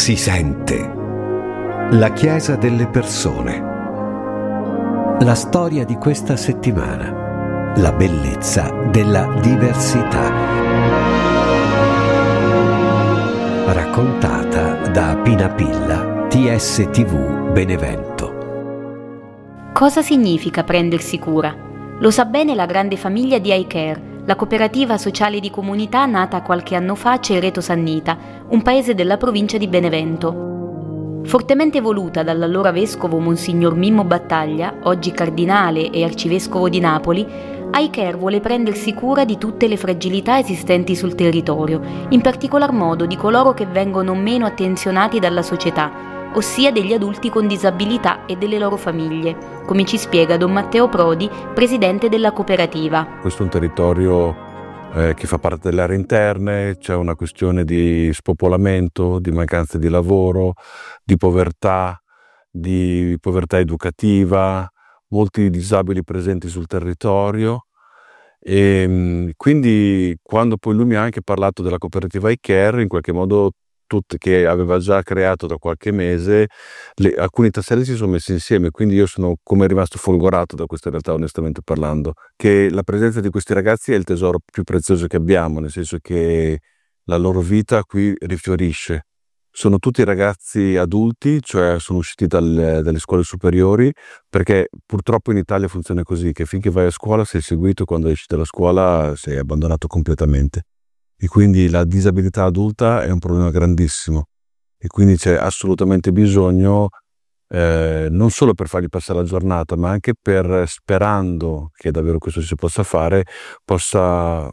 Si sente. La Chiesa delle persone. La storia di questa settimana. La bellezza della diversità. Raccontata da Pina Pilla, TSTV Benevento. Cosa significa prendersi cura? Lo sa bene la grande famiglia di iCare, la cooperativa sociale di comunità nata qualche anno fa a Cerreto Sannita, un paese della provincia di Benevento. Fortemente voluta dall'allora vescovo Monsignor Mimmo Battaglia, oggi cardinale e arcivescovo di Napoli, iCare vuole prendersi cura di tutte le fragilità esistenti sul territorio, in particolar modo di coloro che vengono meno attenzionati dalla società, ossia degli adulti con disabilità e delle loro famiglie, come ci spiega Don Matteo Prodi, presidente della cooperativa. Questo è un territorio che fa parte delle aree interne, c'è una questione di spopolamento, di mancanza di lavoro, di povertà educativa, molti disabili presenti sul territorio. E quindi quando poi lui mi ha anche parlato della cooperativa iCare, in qualche modo che aveva già creato da qualche mese, alcuni tasselli si sono messi insieme, quindi io sono come rimasto folgorato da questa realtà, onestamente parlando, che la presenza di questi ragazzi è il tesoro più prezioso che abbiamo, nel senso che la loro vita qui rifiorisce. Sono tutti ragazzi adulti, cioè sono usciti dalle scuole superiori, perché purtroppo in Italia funziona così, che finché vai a scuola sei seguito, quando esci dalla scuola sei abbandonato completamente. E quindi la disabilità adulta è un problema grandissimo e quindi c'è assolutamente bisogno, non solo per fargli passare la giornata, ma anche sperando che davvero questo si possa fare, possa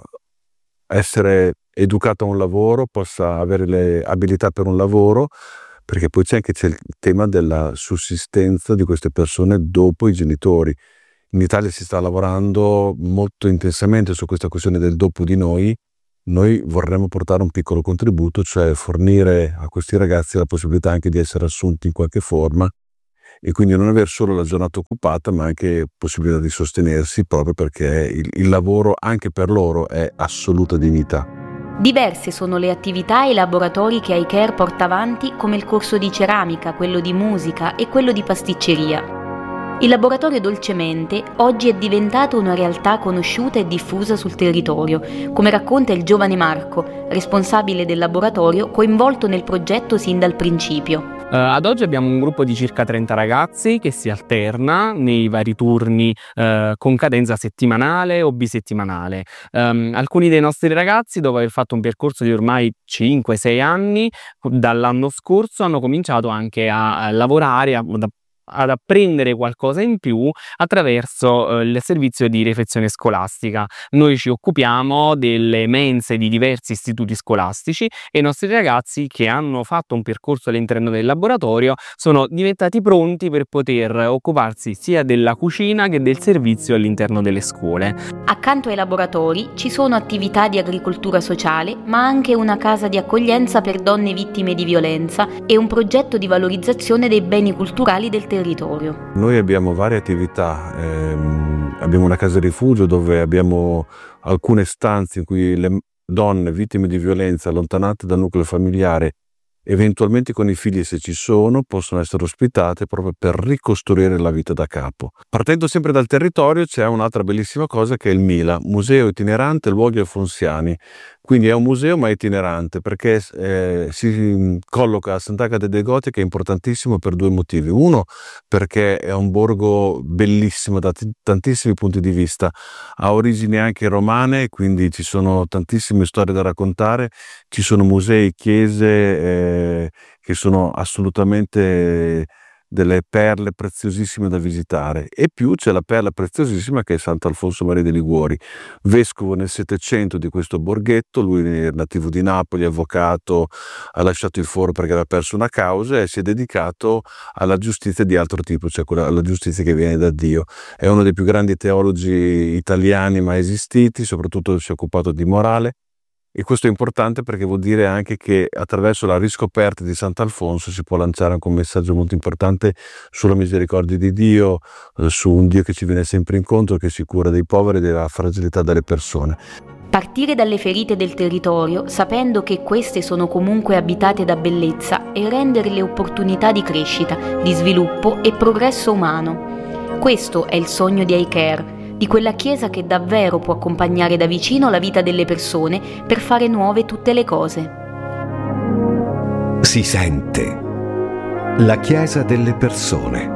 essere educato a un lavoro, possa avere le abilità per un lavoro, perché poi c'è il tema della sussistenza di queste persone dopo i genitori. In Italia si sta lavorando molto intensamente su questa questione del dopo di noi. Noi vorremmo portare un piccolo contributo, cioè fornire a questi ragazzi la possibilità anche di essere assunti in qualche forma e quindi non avere solo la giornata occupata, ma anche possibilità di sostenersi, proprio perché il lavoro anche per loro è assoluta dignità. Diverse sono le attività e i laboratori che iCare porta avanti, come il corso di ceramica, quello di musica e quello di pasticceria. Il laboratorio Dolcemente oggi è diventato una realtà conosciuta e diffusa sul territorio, come racconta il giovane Marco, responsabile del laboratorio coinvolto nel progetto sin dal principio. Ad oggi abbiamo un gruppo di circa 30 ragazzi che si alterna nei vari turni con cadenza settimanale o bisettimanale. Alcuni dei nostri ragazzi, dopo aver fatto un percorso di ormai 5-6 anni, dall'anno scorso hanno cominciato anche a lavorare, ad apprendere qualcosa in più attraverso il servizio di refezione scolastica. Noi ci occupiamo delle mense di diversi istituti scolastici e i nostri ragazzi che hanno fatto un percorso all'interno del laboratorio sono diventati pronti per poter occuparsi sia della cucina che del servizio all'interno delle scuole. Accanto ai laboratori ci sono attività di agricoltura sociale, ma anche una casa di accoglienza per donne vittime di violenza e un progetto di valorizzazione dei beni culturali del territorio. Noi abbiamo varie attività, abbiamo una casa rifugio dove abbiamo alcune stanze in cui le donne vittime di violenza allontanate dal nucleo familiare, eventualmente con i figli se ci sono, possono essere ospitate proprio per ricostruire la vita da capo. Partendo sempre dal territorio c'è un'altra bellissima cosa che è il MILA, Museo Itinerante Luoghi Alfonsiani. Quindi è un museo ma itinerante perché si colloca a Sant'Agata dei Goti, che è importantissimo per due motivi. Uno, perché è un borgo bellissimo da tantissimi punti di vista, ha origini anche romane, quindi ci sono tantissime storie da raccontare, ci sono musei, chiese che sono assolutamente delle perle preziosissime da visitare, e più c'è la perla preziosissima che è Sant'Alfonso Maria de Liguori, vescovo nel Settecento di questo borghetto. Lui è nativo di Napoli, avvocato, ha lasciato il foro perché aveva perso una causa e si è dedicato alla giustizia di altro tipo, cioè alla giustizia che viene da Dio. È uno dei più grandi teologi italiani mai esistiti, soprattutto si è occupato di morale. E questo è importante perché vuol dire anche che attraverso la riscoperta di Sant'Alfonso si può lanciare anche un messaggio molto importante sulla misericordia di Dio, su un Dio che ci viene sempre incontro, che si cura dei poveri e della fragilità delle persone. Partire dalle ferite del territorio, sapendo che queste sono comunque abitate da bellezza, e rendere le opportunità di crescita, di sviluppo e progresso umano. Questo è il sogno di iCare, di quella chiesa che davvero può accompagnare da vicino la vita delle persone per fare nuove tutte le cose. Si sente. La chiesa delle persone.